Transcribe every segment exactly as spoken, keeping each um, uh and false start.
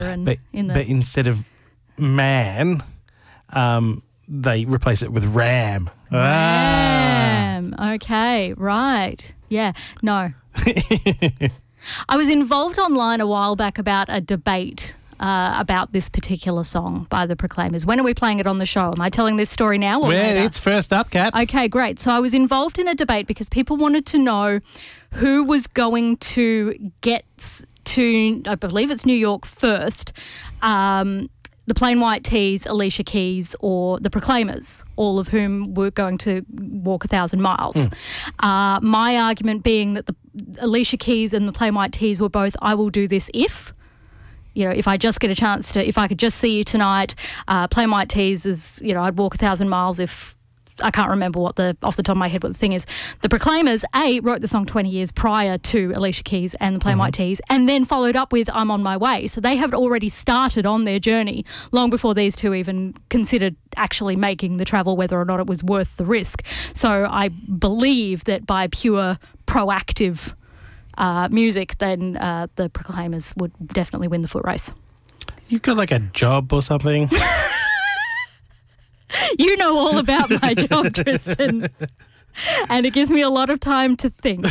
And But, in the but instead of man, um, they replace it with ram. Ah. Ram. Okay, right. Yeah, no. I was involved online a while back about a debate uh, about this particular song by the Proclaimers. When are we playing it on the show? Am I telling this story now or Well, later? it's first up, Kat. Okay, great. So I was involved in a debate because people wanted to know who was going to get to, I believe it's New York first, um, the Plain White T's, Alicia Keys, or the Proclaimers, all of whom were going to walk a thousand miles. Mm. Uh, my argument being that the Alicia Keys and the Plain White T's were both, I will do this if. You know, if I just get a chance to, if I could just see you tonight, uh, Plain White T's is, you know, I'd walk a thousand miles if, I can't remember what the, off the top of my head what the thing is. The Proclaimers, A, wrote the song twenty years prior to Alicia Keys and the Plain mm-hmm. White T's, and then followed up with I'm on my way. So they have already started on their journey long before these two even considered actually making the travel, whether or not it was worth the risk. So I believe that by pure proactive uh, music, then uh, the Proclaimers would definitely win the foot race. You've got like a job or something. You know all about my job, Tristan. And it gives me a lot of time to think.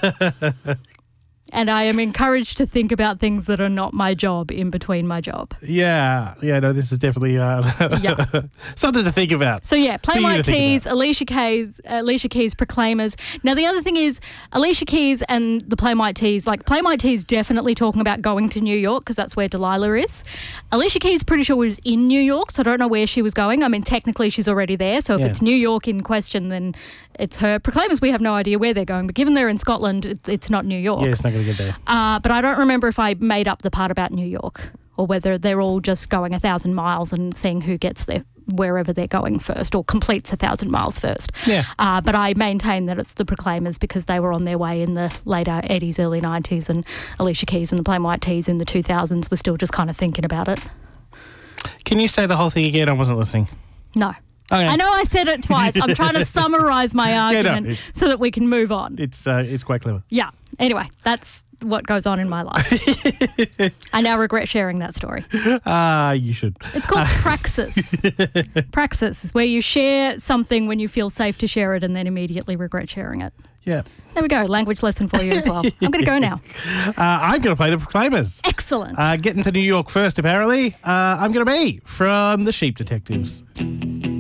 And I am encouraged to think about things that are not my job in between my job. Yeah. Yeah, no, this is definitely uh, yeah. something to think about. So, yeah, Plain White T's, Alicia Keys, Alicia Keys, Proclaimers. Now, the other thing is Alicia Keys and the Plain White T's, like Plain White T's definitely talking about going to New York because that's where Delilah is. Alicia Keys pretty sure was in New York, so I don't know where she was going. I mean, technically she's already there, so if yeah. it's New York in question, then it's her. Proclaimers, we have no idea where they're going, but given they're in Scotland, it's, it's not New York. Yeah, it's not going to get there. Uh, but I don't remember if I made up the part about New York or whether they're all just going a thousand miles and seeing who gets there wherever they're going first or completes a thousand miles first. Yeah. Uh, but I maintain that it's the Proclaimers because they were on their way in the later eighties, early nineties, and Alicia Keys and the Plain White T's in the two thousands were still just kind of thinking about it. Can you say the whole thing again? I wasn't listening. No. Okay. I know I said it twice. I'm trying to summarise my argument yeah, no, it, so that we can move on. It's uh, it's quite clever. Yeah. Anyway, that's what goes on in my life. I now regret sharing that story. Ah, uh, you should. It's called uh. praxis. Praxis is where you share something when you feel safe to share it and then immediately regret sharing it. Yeah. There we go. Language lesson for you as well. I'm going to go now. Uh, I'm going to play the Proclaimers. Excellent. Uh, getting to New York first, apparently. Uh, I'm going to be from the Sheep Detectives.